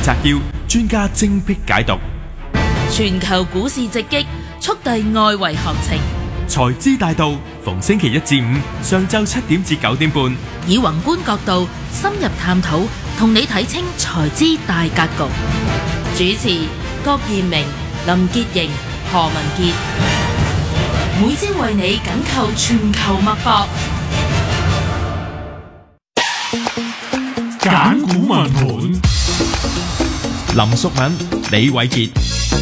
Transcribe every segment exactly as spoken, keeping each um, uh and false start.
摘要，專家精辟解讀。 全球股市直擊，速遞外圍行情。 財資大道，逢星期一至五上晝七點至九點半， 以宏觀角度深入探討，同你睇清財資大格局。主持郭燕明、林潔瑩、何文傑，每朝為你緊扣全球脈搏。 揀股問盤， 林淑敏、李偉傑。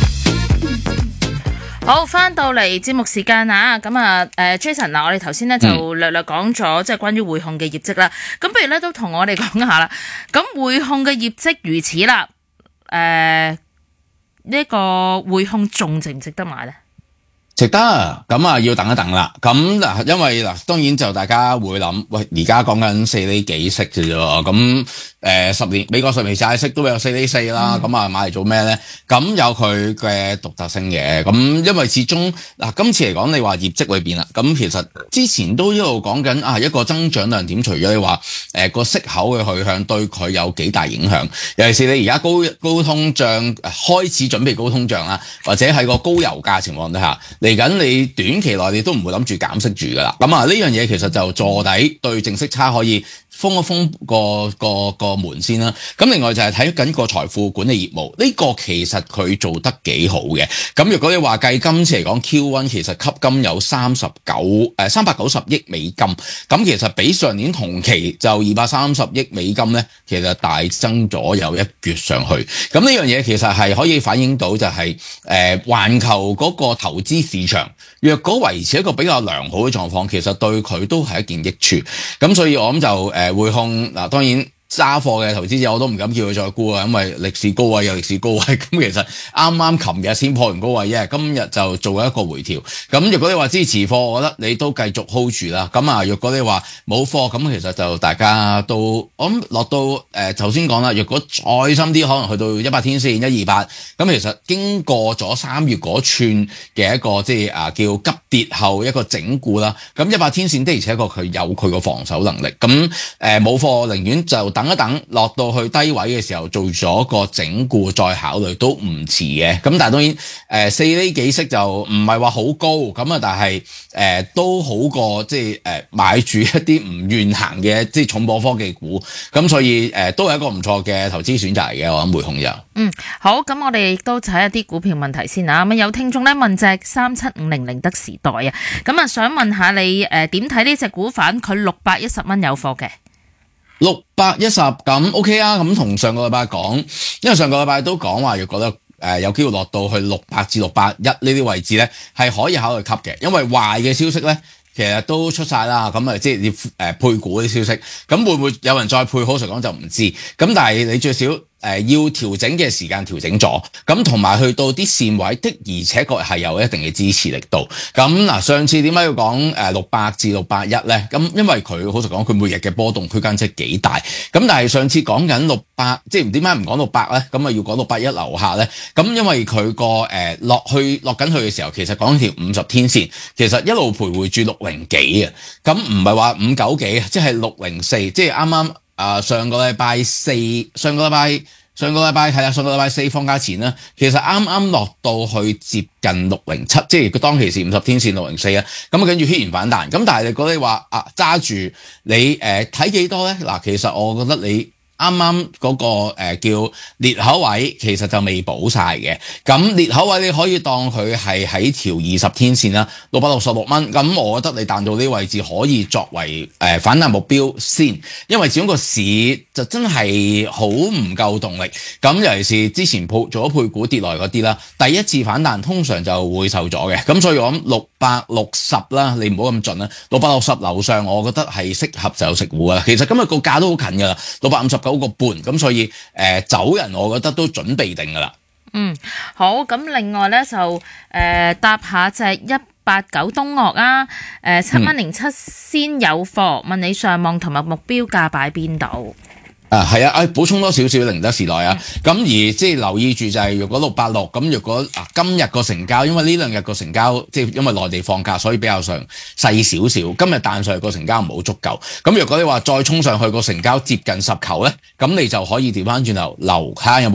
好，翻到嚟節目時間啊，咁啊，誒 Jason 嗱，我哋頭先咧就略略講咗即係關於匯控嘅業績啦，咁不如咧都同我哋講下啦。咁匯控嘅業績如此啦，誒呢個匯控仲值唔值得買咧？ 值得，咁啊要等一等啦。咁嗱，因為嗱，當然就大家會諗，喂，而家講緊四厘幾息啫喎，咁誒十年美國十年債息都有四厘四啦，咁啊、嗯、買嚟做咩咧？咁有佢嘅獨特性嘅，咁因為始終嗱今次嚟講，你話業績裏邊啦，咁其實之前都一路講緊啊一個增長亮點，除咗你話誒個息口嘅去向對佢有幾大影響，尤其是你而家高高通脹開始準備高通脹啦，或者係個高油價情況底下。嚟緊你短期內你都唔會諗住減息住噶啦，咁啊呢樣嘢其實就坐底對淨息差可以封一封個個個門先啦。咁另外就係睇緊個財富管理業務，呢、這個其實佢做得幾好嘅。咁如果你話計今次嚟講 Q 一 其實吸金有三十九誒三百九十億美金，咁其實比上年同期就二百三十億美金咧，其實大增咗有一橛上去。咁呢樣嘢其實係可以反映到就係誒環球嗰個投資市場，若果維持一個比較良好嘅狀況，其實對佢都係一件益處。咁所以我諗就誒、呃、匯控嗱，當然揸貨嘅投資者我都唔敢叫佢再沽啊，因為歷史高位有歷史高位。咁其實啱啱琴日先破完高位啫，今日就做一個回調。咁如果你話支持貨，我覺得你都繼續 hold 住啦。咁啊，若果你話冇貨，咁其實就大家都我諗落到誒頭先講啦。若果再深啲，可能去到一百天線一二八，咁其實經過咗三月嗰串嘅一個即係啊叫急跌後一個整固啦。咁一百天線的而且確佢有佢個防守能力。咁誒冇貨，寧願就等一等，落到去低位嘅時候做咗個整固再考慮都唔遲嘅。咁但係當然誒四厘幾息就唔係話好高咁啊，但係誒、呃、都好過即係誒買住一啲唔願行嘅即係重磅科技股。咁所以誒、呃、都係一個唔錯嘅投資選擇嚟嘅。我諗匯控就嗯好，咁我哋亦都睇一啲股票問題先啊。咁有聽眾咧問隻三七五零寧德時代啊，咁啊想問下你誒點睇呢隻股份？佢六百一十蚊有貨嘅。 六百一十咁 OK 啊，咁同上個禮拜講，因為上個禮拜都講話，如果覺得誒有機會落到去六百至六百一呢啲位置咧，係可以考慮吸嘅，因為壞嘅消息咧其實都出晒啦，咁啊即係要誒配股啲消息，咁會唔會有人再配？好實講就唔知，咁但係你最少。誒、呃、要調整嘅時間調整咗，咁同埋去到啲線位的，而且確係有一定嘅支持力度。咁嗱，上次點解要講誒六百至六百一咧？咁因為佢好實講，佢每日嘅波動區間即係幾大。咁但係上次講緊六百，即係點解唔講六百咧？咁啊要講六百一樓下咧？咁因為佢個誒落去落緊去嘅時候，其實講條五十天線，其實一路徘徊住六零幾啊。咁唔係話五九幾，即係六零四，即係啱啱。啊！上個禮拜四，上個禮拜上個禮拜係啦，上個禮拜四放假前啦，其實啱啱落到去接近六零七，即係佢當其時五十天線六零四啊，咁跟住突然反彈，咁但係你覺得你話啊揸住你誒睇幾多咧？嗱，其實我覺得你。啱啱嗰個、呃、叫裂口位，其實就未補晒嘅。咁裂口位你可以當佢係喺條二十天線啦，六百六十六蚊。咁我覺得你彈到呢個位置可以作為誒、呃、反彈目標先，因為始終個市就真係好唔夠動力。咁尤其是之前配做咗配股跌落嚟嗰啲啦，第一次反彈通常就會受咗嘅。咁所以我諗六百六十啦，你唔好咁盡啦，六百六十樓上，我覺得係適合就食糊啦。其實今日個價都好近㗎啦，六百五十九個半，咁所以誒、呃、走人，我覺得都準備定㗎啦。 嗯，好，咁另外咧就誒、呃、搭下隻一八九東岳啊，誒七蚊零七先有貨，問你上望同埋目標價擺邊度？ 啊，係啊，誒補充多少少寧德時代啊，咁、嗯、而即係留意住就係，如果六百六，咁如果啊今日個成交，因為呢兩日個成交即係因為內地放假，所以比較上細少少。今日彈上去個成交唔好足夠，咁如果你話再衝上去個成交接近十球咧，咁你就可以調翻轉頭留睇下有冇